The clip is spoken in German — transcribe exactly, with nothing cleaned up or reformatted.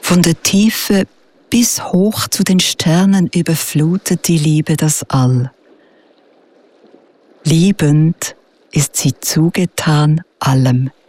Von der Tiefe bis hoch zu den Sternen überflutet die Liebe das All. Liebend ist sie zugetan allem